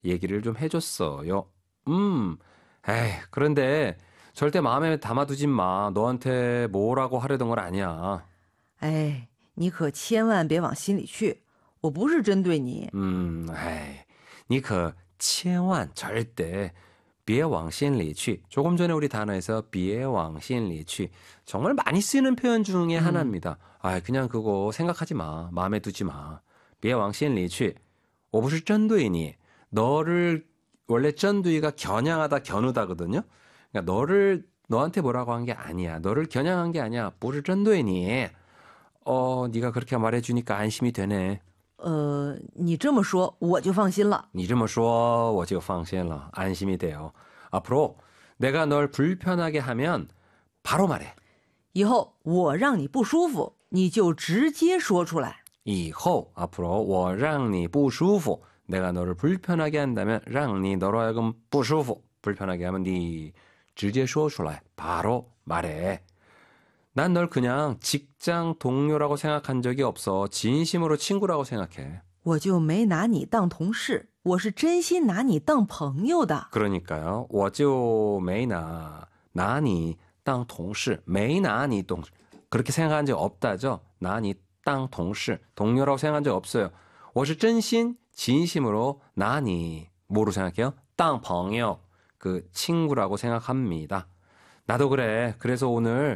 얘기를 좀 해줬어요. 에이, 그런데 절대 마음에 담아두진 마. 너한테 뭐라고 하려던 건 아니야. 哎，你可千万别往心里去，我不是针对你。 에이, 你可千万 절대 别往心里去. 조금 전에 우리 단어에서 别往心里去 정말 많이 쓰이는 표현 중에 하나입니다. 아, 그냥 그거 생각하지 마. 마음에 두지 마. 别往心里去. 我不是针对你. 너를 원래 针对가 겨냥하다, 겨누다거든요. 그러니까 너한테 뭐라고 한 게 아니야. 너를 겨냥한 게 아니야. 不是针对你. 네가 그렇게 말해주니까 안심이 되네. 你这么说我就放心了。 你这么说我就放心了. 안심이 돼요. 앞으로 내가 널 불편하게 하면 바로 말해. 以后我让你不舒服，你就直接说出来。 以后 앞으로 我让你不舒服. 내가 너를 불편하게 한다면 让你 너로 하여금 不舒服. 불편하게 하면 네 直接说出来. 바로 말해. 난 널 그냥 직장 동료라고 생각한 적이 없어. 진심으로 친구라고 생각해. 我就没拿你当同事，我是真心拿你当朋友的。 그러니까요. 我就没拿你当同事. 没拿你当 그렇게 생각한 적 없다죠. 拿你当同事. 동료라고 생각한 적 없어요. 我是真心 진심으로 拿你 뭐로 생각해요? 当朋友. 그 친구라고 생각합니다. 나도 그래. 그래서 오늘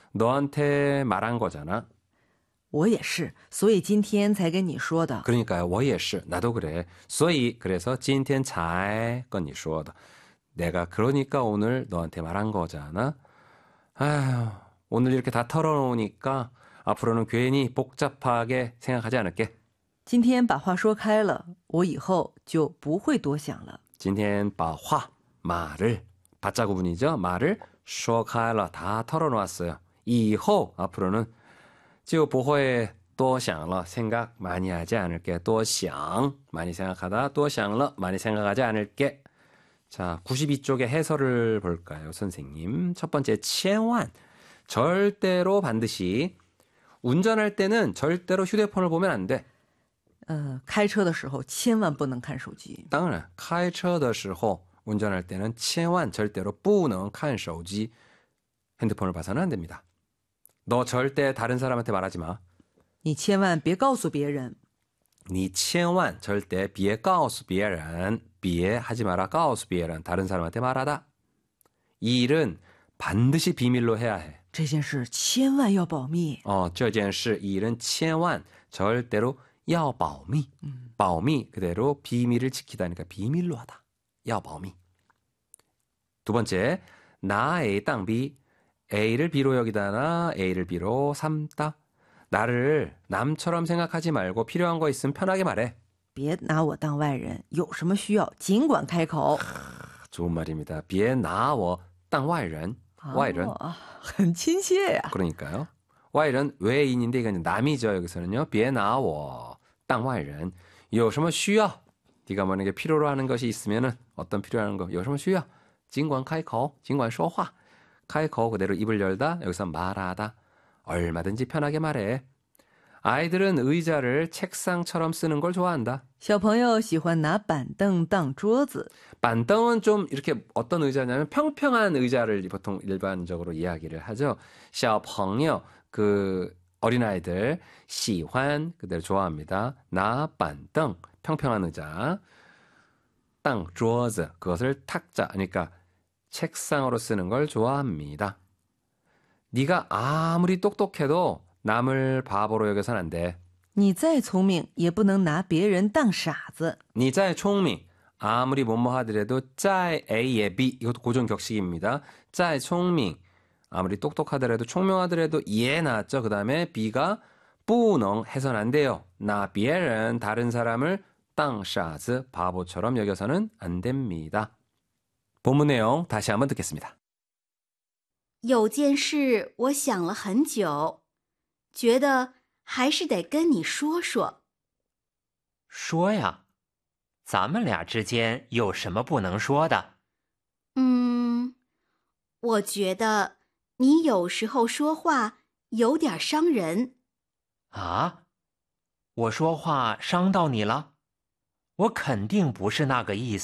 너한테 말한 거잖아. 我也是，所以今天才跟你说的。 그러니까요. 我也是. 나도 그래. 所以 그래서 今天才跟你说的. 내가 그러니까 오늘 너한테 말한 거잖아. 아휴, 오늘 이렇게 다 털어놓으니까 앞으로는 괜히 복잡하게 생각하지 않을게. 今天把话说开了，我以后就不会多想了。 今天把话 말을 받자 구분이죠. 말을 说开了 다 털어놓았어요. 以后 앞으로는 就不会多想了 생각 많이 하지 않을게. 多想 많이 생각하다 多想了 많이 생각하지 않을게. 자, 92쪽의 해설을 볼까요, 선생님? 첫 번째, 千万 절대로 반드시 운전할 때는 절대로 휴대폰을 보면 안 돼. 开车的时候千万不能看手机。 当然开车的时候 운전할 때는 千万 절대로 不能看手机 핸드폰을 봐서는 안 됩니다. 너 절대 다른 사람한테 말하지 마. 你千万别告诉别人。 你千万 절대 别告诉别人别 하지 마라. 告诉别人 다른 사람한테 말하다. 이 일은 반드시 비밀로 해야 해. 这件事千万要保密。 这件事 이 일은 千万 절대로 要保密. 保密 그대로 비밀을 지키다니까 비밀로 하다. 要保密. 두 번째, 나 A 땅 B. A를 B로 여기다나 A를 B로 삼다. 나를 남처럼 생각하지 말고 필요한 거 있으면 편하게 말해. 别拿我当外人，有什么需要尽管开口。 좋은 말입니다. 别拿我当外人. 外人. 很亲切呀。 그러니까요. 外人 외인인데 이건 남이죠. 여기서는요. 别拿我当外人. 有什么需要? 네가 만약에 필요로 하는 것이 있으면은 어떤 필요한 거? 有什么需要? 尽管开口, 尽管说话. 开口 그대로 입을 열다. 여기서 말하다. 얼마든지 편하게 말해. 아이들은 의자를 책상처럼 쓰는 걸 좋아한다. 小朋友喜欢拿板凳当桌子。 板凳은 좀 이렇게 어떤 의자냐면 평평한 의자를 보통 일반적으로 이야기를 하죠. 小朋友 그 어린아이들 喜欢 그대로 좋아합니다. 拿板凳 평평한 의자. 当桌子 그것을 탁자 그러니까 책상으로 쓰는 걸 좋아합니다. 네가 아무리 똑똑해도 남을 바보로 여겨서는 안 돼. 你再聪明也不能拿别人当傻子。 니再聪明 아무리 뭐뭐 하더라도 在 A에 B 이것도 고정 격식입니다. 在聪明 아무리 똑똑하더라도 총명하더라도 예 나왔죠. 그 다음에 B가 不能 해서는 안 돼요. 나 别人 다른 사람을 当傻子 바보처럼 여겨서는 안 됩니다. 본문 내용 다시 한번 듣겠습니다. 有件事我想了很久，觉得还是得跟你说说。 说呀，咱们俩之间有什么不能说的？ 我觉得你有时候说话有点伤人。 啊？我说话伤到你了？ 我肯定不是那个意思。